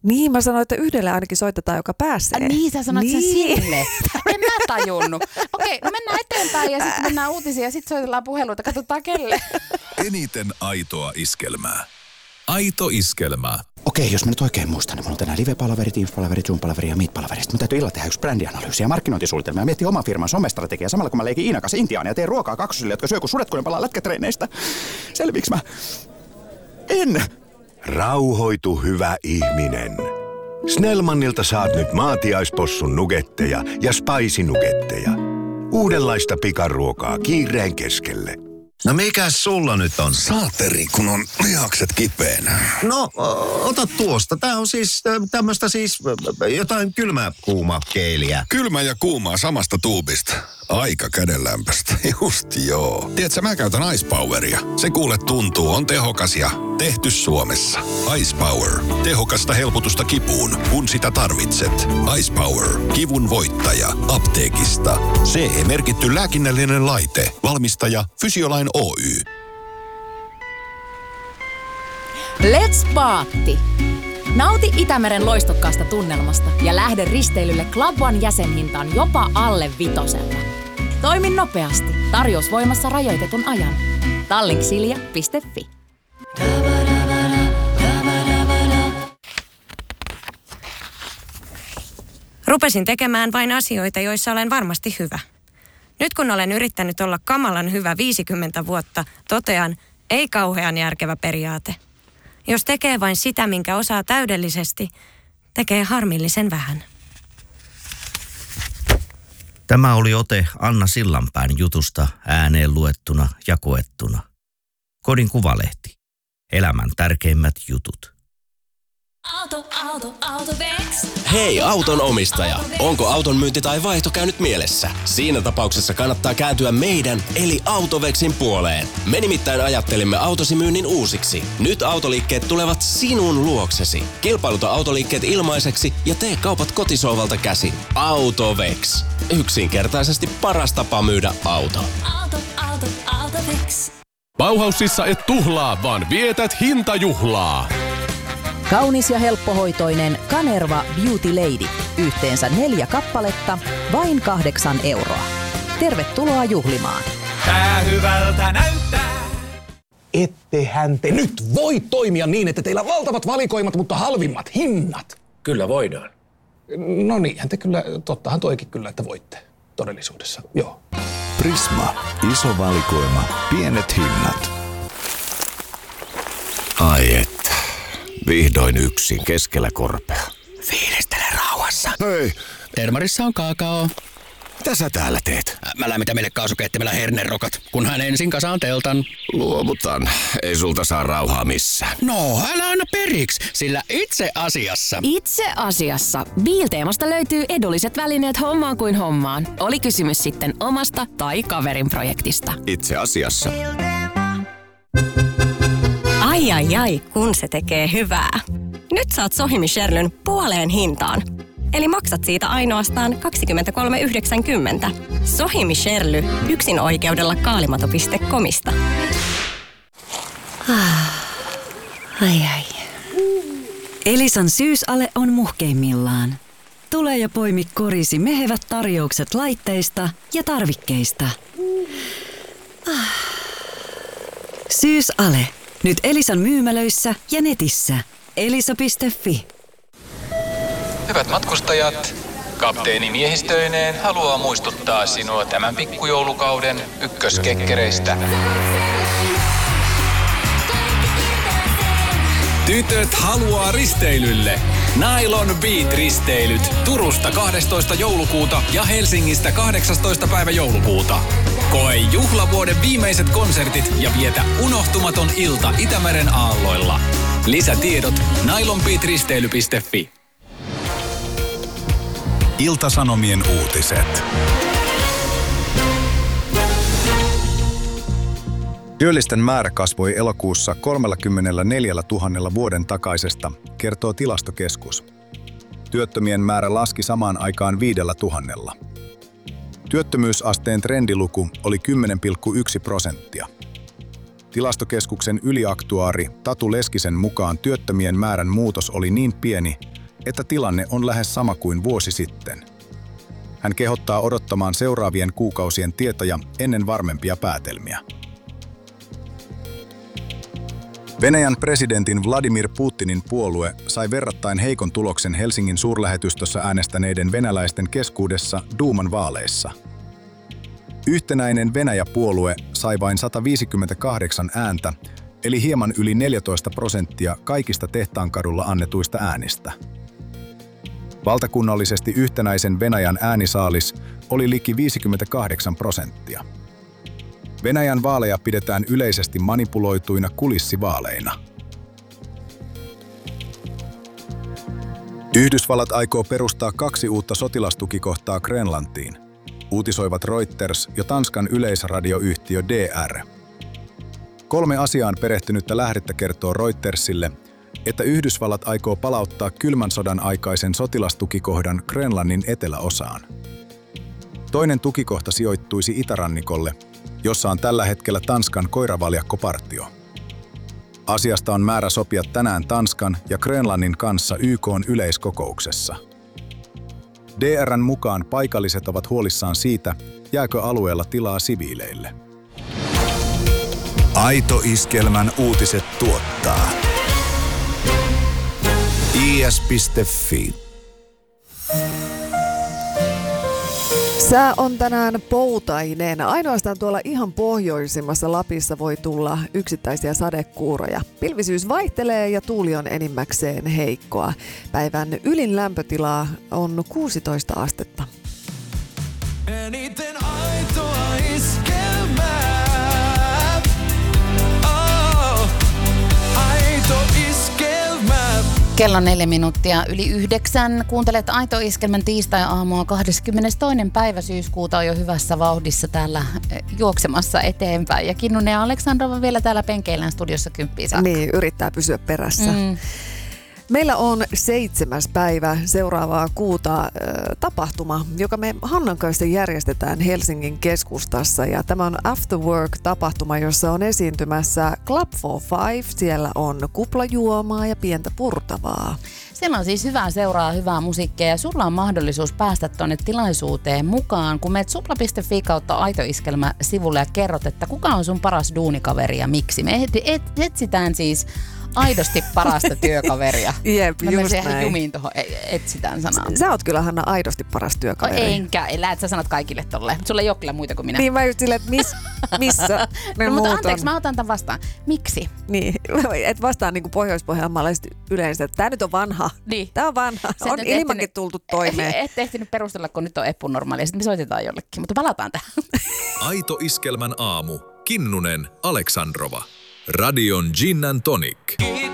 Niin, mä sanoin, että yhdelle ainakin soitetaan, joka pääsee. Niin, sä sanoit sen sille. En mä tajunnut. Okei, no mennään eteenpäin ja sitten mennään uutisiin ja sitten soitellaan puheluita. Katsotaan kelle. Eniten aitoa iskelmää. Aito iskelmää. Okei, jos mä nyt oikein muistan, niin mulla on tänään live-palaveri, Teams-palaveri, Zoom-palaveri ja Meet-palaveri. Sitten mun täytyy illalla tehdä yksi brändianalyysi ja markkinointisuunnitelma ja miettiä oman firman somestrategiaa samalla kun mä leikin Iinan kanssa Intiaan ja teen ruokaa kaksosille, jotka syö kun sudet, kun ne palaa lätkätreineistä. Selviiks mä? En! Rauhoitu, hyvä ihminen. Snellmanilta saat nyt maatiaispossun nugetteja ja spicy-nugetteja. Uudenlaista pikaruokaa kiireen keskelle. No mikäs sulla nyt on? Saateri, kun on lihakset kipeänä. No, ota tuosta. Tää on siis tämmöstä jotain kylmää kuuma keeliä. Kylmä ja kuumaa samasta tuubista. Aika kädenlämpöstä. Just joo. Tiedätkö, mä käytän Ice Poweria. Se kuule tuntuu, on tehokas ja tehty Suomessa. Ice Power. Tehokasta helpotusta kipuun, kun sitä tarvitset. Ice Power. Kivun voittaja. Apteekista. CE-merkitty lääkinnällinen laite. Valmistaja Fysiolain Oy. Let's Paatti! Nauti Itämeren loistokkaasta tunnelmasta ja lähde risteilylle Club One jäsenhintaan jopa alle 5. Toimi nopeasti. Tarjous voimassa rajoitetun ajan. Tallinksilja.fi. Rupesin tekemään vain asioita, joissa olen varmasti hyvä. Nyt kun olen yrittänyt olla kamalan hyvä 50 vuotta, totean, ei kauhean järkevä periaate. Jos tekee vain sitä, minkä osaa täydellisesti, tekee harmillisen vähän. Tämä oli ote Anna Sillanpään jutusta ääneen luettuna ja koettuna. Kodin Kuvalehti. Elämän tärkeimmät jutut. Hei auton omistaja! Onko auton myynti tai vaihto käynyt mielessä? Siinä tapauksessa kannattaa kääntyä meidän eli Autovexin puoleen. Me nimittäin ajattelimme autosi myynnin uusiksi. Nyt autoliikkeet tulevat sinun luoksesi. Kilpailuta autoliikkeet ilmaiseksi ja tee kaupat kotisohvalta käsin. Autovex. Yksinkertaisesti paras tapa myydä auto. Autovex. Bauhausissa et tuhlaa, vaan vietät hintajuhlaa. Kaunis ja helppohoitoinen Kanerva Beauty Lady. Yhteensä 4 kappaletta, vain 8 €. Tervetuloa juhlimaan. Tää hyvältä näyttää. Ettehän te nyt voi toimia niin, että teillä on valtavat valikoimat, mutta halvimmat hinnat. Kyllä voidaan. No niinhän te kyllä, tottahan toikin kyllä, että voitte todellisuudessa, joo. Prisma. Iso valikoima. Pienet hinnat. Ai että. Vihdoin yksin keskellä korpea. Fiilistele rauhassa. Hei. Termarissa on kaakao. Mitä sä täällä teet? Mä lämmitän meille kaasukeittimellä hernerokat, kunhan ensin kasaan teltan. Luovutan. Ei sulta saa rauhaa missään. No, älä anna periksi, sillä itse asiassa Biilteemasta löytyy edulliset välineet hommaan kuin hommaan. Oli kysymys sitten omasta tai kaverin projektista. Itse asiassa. Ai, kun se tekee hyvää. Nyt saat Sohimi Sherlyn puoleen hintaan. Eli maksat siitä ainoastaan 23,90. Sohimi Sherly, yksin oikeudella kaalimato.comista. Ai. Elisan syysale on muhkeimmillaan. Tule ja poimi korisi mehevät tarjoukset laitteista ja tarvikkeista. Syysale. Nyt Elisan myymälöissä ja netissä. Elisa.fi. Hyvät matkustajat, kapteeni miehistöineen haluaa muistuttaa sinua tämän pikkujoulukauden ykköskekkereistä. Tytöt haluaa risteilylle. Nylon Beat-risteilyt Turusta 12. joulukuuta ja Helsingistä 18. päivä joulukuuta. Koe juhlavuoden viimeiset konsertit ja vietä unohtumaton ilta Itämeren aalloilla. Lisätiedot nylonbeatristeily.fi. Ilta-Sanomien uutiset. Työllisten määrä kasvoi elokuussa 34 000 vuoden takaisesta, kertoo Tilastokeskus. Työttömien määrä laski samaan aikaan 5 000. Työttömyysasteen trendiluku oli 10,1%. Tilastokeskuksen yliaktuaari Tatu Leskisen mukaan työttömien määrän muutos oli niin pieni, että tilanne on lähes sama kuin vuosi sitten. Hän kehottaa odottamaan seuraavien kuukausien tietoja ennen varmempia päätelmiä. Venäjän presidentin Vladimir Putinin puolue sai verrattain heikon tuloksen Helsingin suurlähetystössä äänestäneiden venäläisten keskuudessa Duuman vaaleissa. Yhtenäinen Venäjä-puolue sai vain 158 ääntä, eli hieman yli 14% kaikista Tehtaankadulla annetuista äänistä. Valtakunnallisesti yhtenäisen Venäjän äänisaalis oli liki 58%. Venäjän vaaleja pidetään yleisesti manipuloituina kulissivaaleina. Yhdysvallat aikoo perustaa 2 uutta sotilastukikohtaa Grönlantiin, uutisoivat Reuters ja Tanskan yleisradioyhtiö DR. 3 asiaan perehtynyttä lähdettä kertoo Reutersille, että Yhdysvallat aikoo palauttaa kylmän sodan aikaisen sotilastukikohdan Grönlannin eteläosaan. Toinen tukikohta sijoittuisi itärannikolle, jossa on tällä hetkellä Tanskan koiravaljakkopartio. Asiasta on määrä sopia tänään Tanskan ja Grönlannin kanssa YK:n yleiskokouksessa. DR:n mukaan paikalliset ovat huolissaan siitä, jääkö alueella tilaa siviileille. Aito Iskelmän uutiset tuottaa is.fi. Sää on tänään poutainen. Ainoastaan tuolla ihan pohjoisimmassa Lapissa voi tulla yksittäisiä sadekuuroja. Pilvisyys vaihtelee ja tuuli on enimmäkseen heikkoa. Päivän ylin lämpötila on 16 astetta. Eniten aitoa iskelmää. Oh, aito iskelmää. Kello 4 minuuttia yli 9. Kuuntelet Aito Iskelmän tiistai-aamua 22. päivä syyskuuta on jo hyvässä vauhdissa täällä juoksemassa eteenpäin. Ja Kinnunen ja Aleksandrova vielä täällä penkeillään studiossa 10 saakka. Niin, yrittää pysyä perässä. Meillä on 7. päivä seuraavaa kuuta tapahtuma, joka me Hannan kanssa järjestetään Helsingin keskustassa. Ja tämä on After Work-tapahtuma, jossa on esiintymässä Club 45. Siellä on kuplajuomaa ja pientä purtavaa. Siellä on siis hyvää seuraa, hyvää musiikkia ja sulla on mahdollisuus päästä tuonne tilaisuuteen mukaan, kun menet supla.fi kautta Aito Iskelmä sivulle ja kerrot, että kuka on sun paras duunikaveri ja miksi. Me etsitään siis aidosti parasta työkaveria. Jep, mä just ihan näin. jumiin tuohon etsitään sanaa. Sä oot kyllä, Hanna, aidosti paras työkaveri. Enkä, elä, et sä sanot kaikille tolleen. Sulla ei ole kyllä muita kuin minä. Niin mä just silleen, että missä ne no, muut mutta anteeksi, on. mä otan tämän vastaan. Miksi? Niin, et vastaan niin kuin pohjois-pohjanmaalaiset yleensä, että tää nyt on vanha. Niin. Tää on vanha. On ilmankin tultu toimeen. Et ehtinyt perustella, kun nyt on epänormaalia. Sitten me soitetaan jollekin, mutta palataan tähän. Aito Iskelmän aamu. Kinnunen, Aleksandrova. Radion Gin and Tonic.